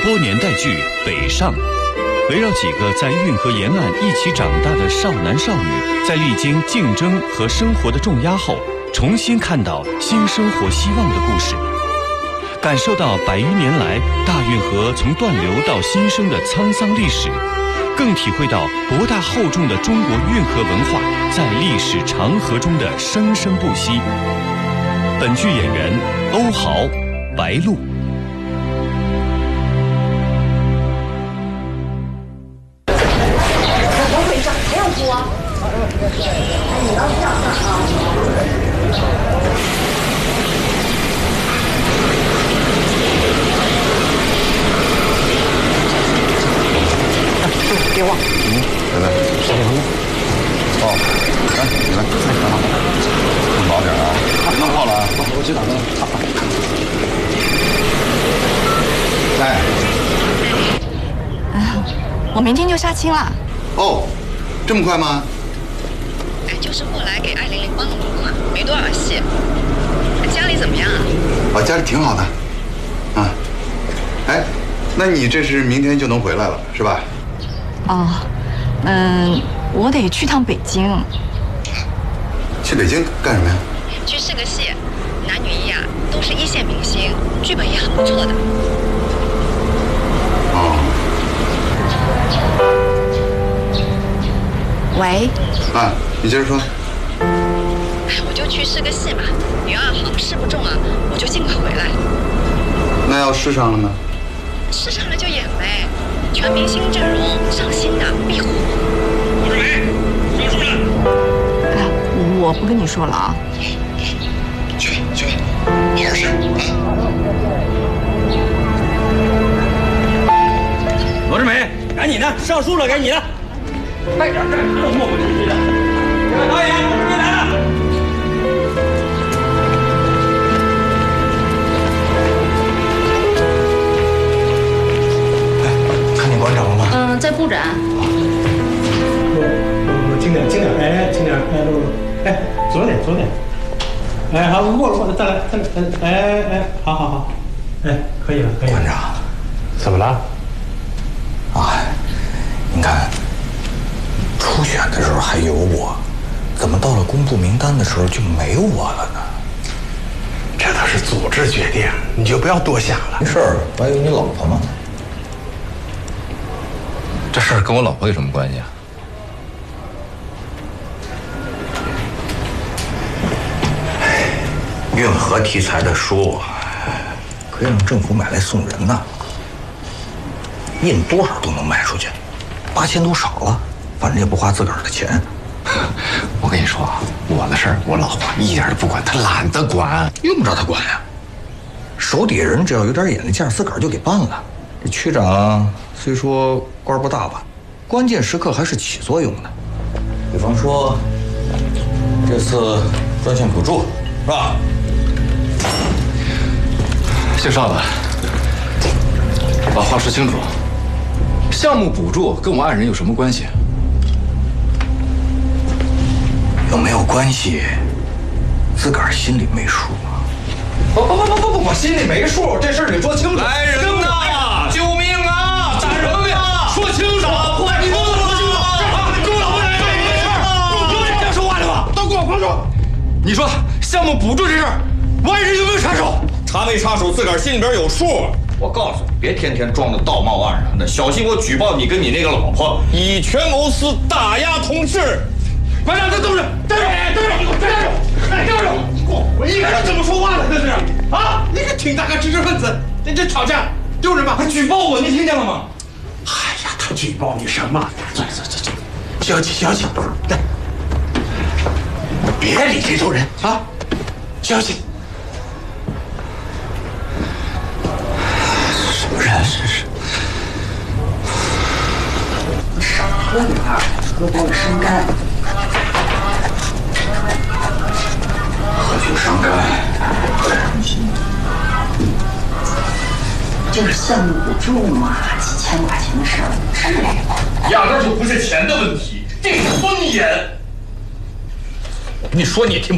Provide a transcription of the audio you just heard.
多年代剧《北上》，围绕几个在运河沿岸一起长大的少男少女，在历经竞争和生活的重压后，重新看到新生活希望的故事，感受到100余年来大运河从断流到新生的沧桑历史，更体会到博大厚重的中国运河文化在历史长河中的生生不息。本剧演员欧豪、白鹿。 怎么回事？还要播？你要这样看啊！别忘。 来，小点心。哦，来，你来，来，好，弄薄点啊，别弄破了啊。我去打灯。 我明天就杀青了。 哦，这么快吗？ 哎，就是过来给艾玲玲帮个忙嘛，没多少戏。家里怎么样啊？ 啊，家里挺好的。啊，哎，那你这是明天就能回来了，是吧？ 哦，我得去趟北京。 去北京干什么呀？ 去试个戏，男女一啊都是1线明星，剧本也很不错的。 哦。 喂。 啊，你接着说。 我就去试个戏嘛，女2号试不中啊，我就尽快回来。 那要试上了呢？ 试上了就演呗，全明星阵容，上新的必火。 吴志伟，上树了。 哎，我不跟你说了啊。 去，好好试啊。罗志美，赶紧的，上树了，赶紧的，快点，磨磨唧唧的。导演，罗志美来了。 馆长了吗？ 在布展。 轻点，哎，轻点，哎，露，哎，左点，哎，好，握了，再来，哎，好，哎，可以了。 馆长， 怎么了？ 啊，你看，初选的时候还有我，怎么到了公布名单的时候就没有我了呢？ 这都是组织决定，你就不要多想了。 没事儿，不还有你老婆吗？ 这事儿跟我老婆有什么关系啊？ 运河题材的书可以让政府买来送人呐，印多少都能卖出去，8000多少了，反正也不花自个儿的钱。 我跟你说啊，我的事儿我老婆一点都不管，她懒得管， 用不着她管呀。手底下人只要有点眼力劲儿，自个儿就给办了。这区长虽说官不大吧，关键时刻还是起作用的。比方说，这次专项补助是吧？ 姓邵的，把话说清楚，项目补助跟我爱人有什么关系？ 有没有关系，自个儿心里没数啊。 不，我心里没数，这事儿得说清楚。来人呐！救命啊！干什么呀？说清楚！你给我说清楚！跟我老婆没事儿，有脸这样说话的吗？都给我放手！你说项目补助这事儿，我爱人有没有插手？ 插没插手，自个儿心里边有数。 我告诉你，别天天装的道貌岸然的，小心我举报你跟你那个老婆以权谋私，打压同事。 馆长，等着，站住！我一个人怎么说话呢？这是啊！你可挺大个知识分子，这吵架丢人吧？ 他举报我，你听见了吗？ 哎呀，他举报你什么？走，消气，来，别理这种人啊！消气。 什么人？这是。 少喝点儿，喝多了伤肝。 喝酒伤肝， 就是项目补助嘛，几千块钱的事儿，至于吗？ 压根就不是钱的问题，这是尊严。 你说你也听不。